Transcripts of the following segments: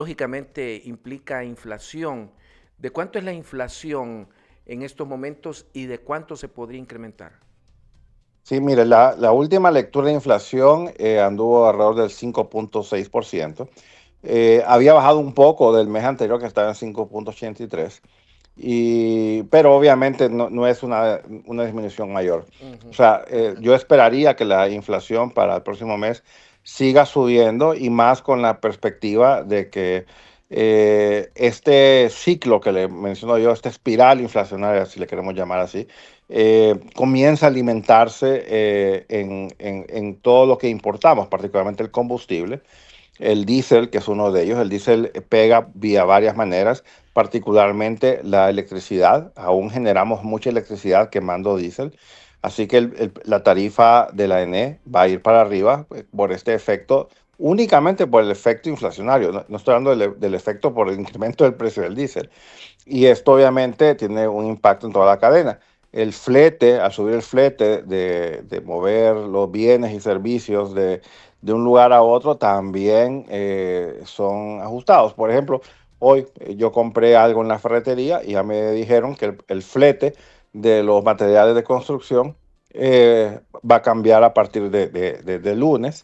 lógicamente implica inflación. ¿De cuánto es la inflación en estos momentos y de cuánto se podría incrementar? Sí, mire, la última lectura de inflación anduvo alrededor del 5,6%. Había bajado un poco del mes anterior, que estaba en 5,83, pero obviamente no es una disminución mayor. O Ujú. sea, yo esperaría que la inflación para el próximo mes siga subiendo, y más con la perspectiva de que este ciclo que le menciono yo, esta espiral inflacionaria, si le queremos llamar así, comienza a alimentarse en todo lo que importamos, particularmente el combustible. El diésel, que es uno de ellos, el diésel pega vía varias maneras, particularmente la electricidad. Aún generamos mucha electricidad quemando diésel. Así que la tarifa de la ENE va a ir para arriba por este efecto, únicamente por el efecto inflacionario. No estoy hablando del efecto por el incremento del precio del diésel. Y esto obviamente tiene un impacto en toda la cadena. El flete, al subir el flete de mover los bienes y servicios de un lugar a otro, también son ajustados. Por ejemplo, hoy yo compré algo en la ferretería y ya me dijeron que el flete de los materiales de construcción va a cambiar a partir de lunes,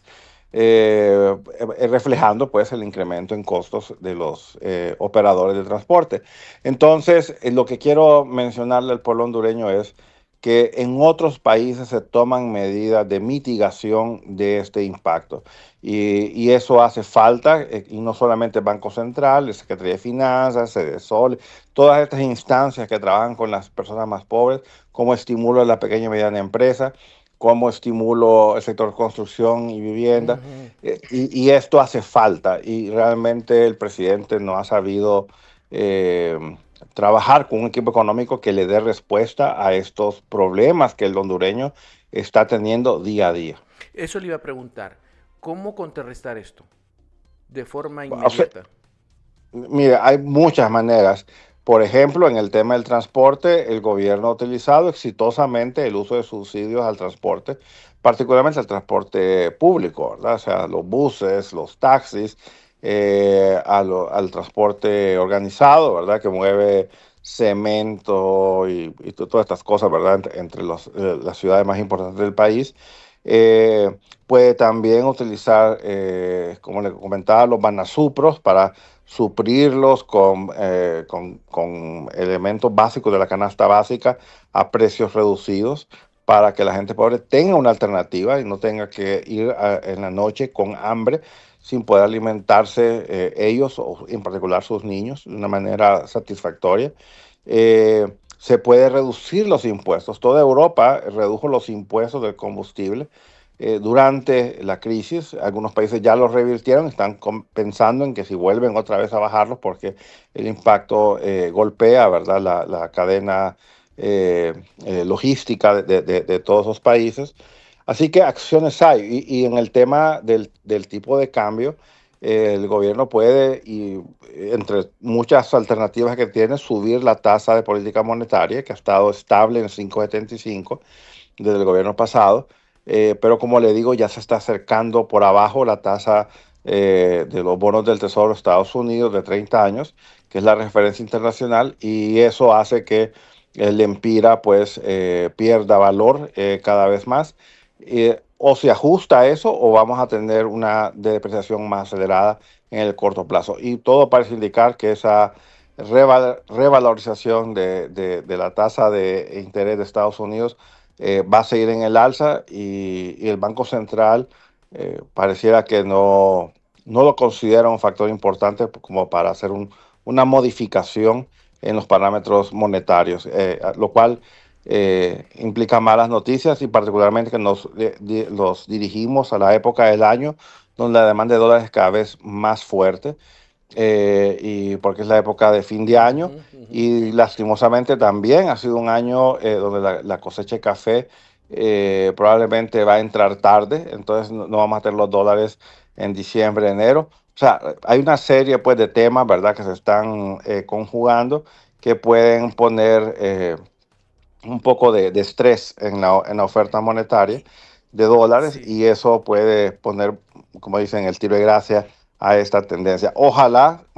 reflejando pues el incremento en costos de los operadores de transporte. Entonces, lo que quiero mencionarle al pueblo hondureño es que en otros países se toman medidas de mitigación de este impacto. Y eso hace falta, y no solamente el Banco Central, la Secretaría de Finanzas, Sol, todas estas instancias que trabajan con las personas más pobres, como estimulo a la pequeña y mediana empresa, como estimulo el sector construcción y vivienda. Ujú. Y esto hace falta, y realmente el presidente no ha sabido eh, trabajar con un equipo económico que le dé respuesta a estos problemas que el hondureño está teniendo día a día. Eso le iba a preguntar. ¿Cómo contrarrestar esto de forma O sea, inmediata? mira, hay muchas maneras. Por ejemplo, en el tema del transporte, el gobierno ha utilizado exitosamente el uso de subsidios al transporte, particularmente al transporte público, ¿verdad? O sea, los buses, los taxis, al transporte organizado, ¿verdad? Que mueve cemento y todas estas cosas, ¿verdad? Entre las ciudades más importantes del país. Puede también utilizar, como le comentaba, los banasupros para suplirlos con elementos básicos de la canasta básica a precios reducidos, para que la gente pobre tenga una alternativa y no tenga que ir en la noche con hambre sin poder alimentarse ellos, o en particular sus niños, de una manera satisfactoria. Se puede reducir los impuestos. Toda Europa redujo los impuestos del combustible durante la crisis. Algunos países ya los revirtieron, están pensando en que si vuelven otra vez a bajarlos, porque el impacto golpea, ¿verdad?, la cadena eh, logística de todos los países. Así que acciones hay. Y en el tema del tipo de cambio, el gobierno puede, y entre muchas alternativas que tiene, subir la tasa de política monetaria, que ha estado estable en 5,75 desde el gobierno pasado, pero como le digo, ya se está acercando por abajo la tasa de los bonos del Tesoro de Estados Unidos de 30 años, que es la referencia internacional, y eso hace que el empira pues pierda valor cada vez más. O se ajusta a eso, o vamos a tener una depreciación más acelerada en el corto plazo. Y todo parece indicar que esa revalorización de la tasa de interés de Estados Unidos va a seguir en el alza, y el Banco Central pareciera que no lo considera un factor importante como para hacer una modificación en los parámetros monetarios, lo cual implica malas noticias, y particularmente que los dirigimos a la época del año donde la demanda de dólares es cada vez más fuerte, y porque es la época de fin de año, Ujú, ujú. y lastimosamente también ha sido un año donde la cosecha de café probablemente va a entrar tarde, entonces no vamos a tener los dólares en diciembre, enero. O sea, hay una serie pues de temas, ¿verdad?, que se están conjugando, que pueden poner un poco de estrés en la oferta monetaria Y de dólares, sí, y eso puede poner, como dicen, el tiro de gracia a esta tendencia. Ojalá